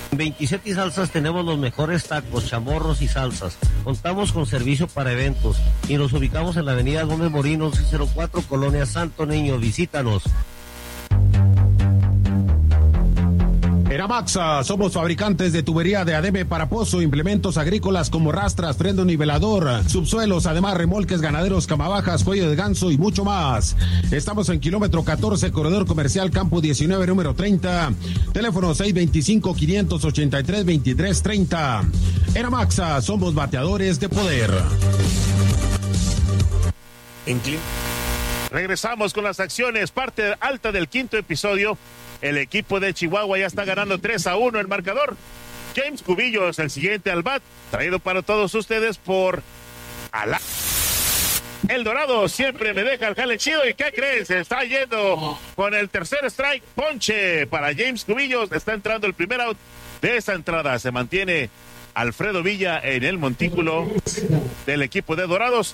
En 27 y Salsas tenemos los mejores tacos, chamorros y salsas. Contamos con servicio para eventos y nos ubicamos en la avenida Gómez Morín 1104, Colonia Santo Niño. Visítanos. Eramaxa, somos fabricantes de tubería de ADM para pozo, implementos agrícolas como rastras, freno nivelador, subsuelos, además remolques ganaderos, camabajas, cuello de ganso y mucho más. Estamos en kilómetro 14, corredor comercial Campo 19, número 30. Teléfono 625-583-2330. Eramaxa, somos bateadores de poder. Regresamos con las acciones, parte alta del quinto episodio. El equipo de Chihuahua ya está ganando 3-1 el marcador. James Cubillos, el siguiente al bat, traído para todos ustedes por El Dorado. Siempre me deja el jale chido. ¿Y qué crees? Se está yendo con el tercer strike. Ponche para James Cubillos. Está entrando el primer out de esa entrada. Se mantiene Alfredo Villa en el montículo del equipo de Dorados.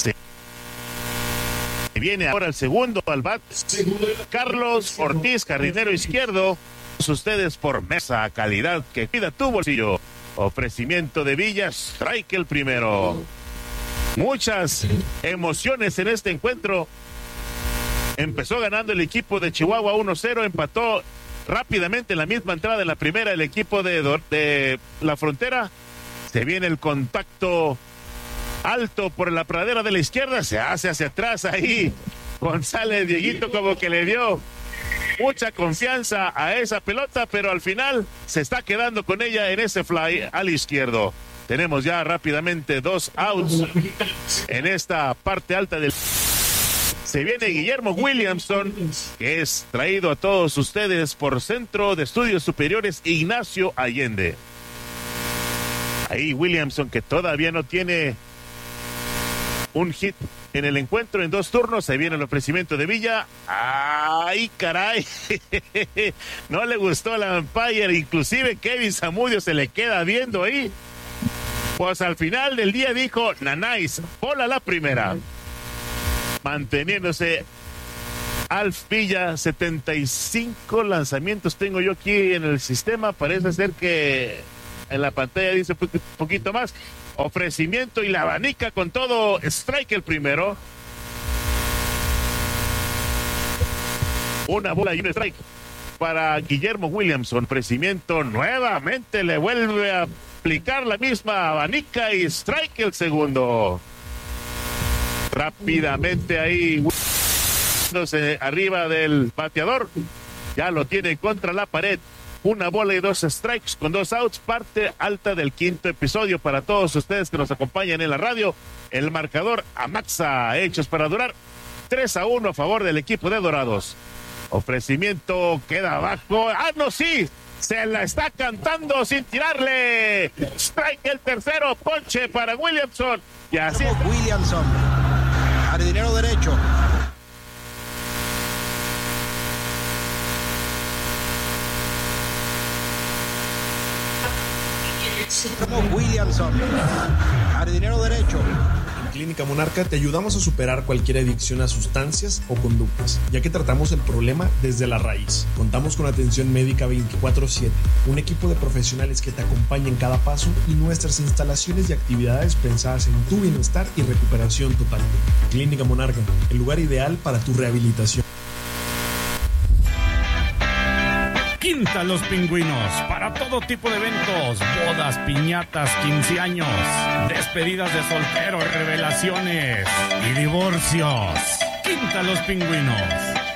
Viene ahora el segundo al bat, Carlos Ortiz, jardinero izquierdo. Ustedes por Mesa, calidad que cuida tu bolsillo. Ofrecimiento de Villas, strike el primero. Muchas emociones en este encuentro. Empezó ganando el equipo de Chihuahua 1-0, empató rápidamente en la misma entrada en la primera el equipo de la Frontera. Se viene el contacto alto por la pradera de la izquierda, se hace hacia atrás ahí. González Dieguito como que le dio mucha confianza a esa pelota, pero al final se está quedando con ella en ese fly al izquierdo. Tenemos ya rápidamente 2 outs en esta parte alta del... Se viene Guillermo Williamson, que es traído a todos ustedes por Centro de Estudios Superiores Ignacio Allende. Ahí Williamson, que todavía no tiene un hit en el encuentro en 2 turnos. Se viene el ofrecimiento de Villa. ¡Ay, caray! No le gustó al umpire. Inclusive Kevin Zamudio se le queda viendo ahí. Pues al final del día dijo, nanáis, bola la primera. Manteniéndose Alf Villa, 75 lanzamientos tengo yo aquí en el sistema. Parece ser que en la pantalla dice un poquito más. Ofrecimiento y la abanica con todo. Strike el primero. Una bola y un strike para Guillermo Williamson. Ofrecimiento nuevamente. Le vuelve a aplicar la misma abanica y strike el segundo. Rápidamente ahí. Arriba del bateador. Ya lo tiene contra la pared. Una bola y 2 strikes con 2 outs, parte alta del quinto episodio para todos ustedes que nos acompañan en la radio. El marcador Amaxa, hechos para durar, 3-1 a favor del equipo de Dorados. Ofrecimiento queda abajo. ¡Ah, no, sí! Se la está cantando sin tirarle. Strike el tercero, ponche para Williamson. Y así Williamson, jardinero derecho. Williamson, jardinero derecho. En Clínica Monarca te ayudamos a superar cualquier adicción a sustancias o conductas, ya que tratamos el problema desde la raíz. Contamos con atención médica 24/7, un equipo de profesionales que te acompaña en cada paso y nuestras instalaciones y actividades pensadas en tu bienestar y recuperación total. Clínica Monarca, el lugar ideal para tu rehabilitación. Quinta Los Pingüinos, para todo tipo de eventos, bodas, piñatas, 15 años, despedidas de soltero, revelaciones y divorcios. Quinta Los Pingüinos,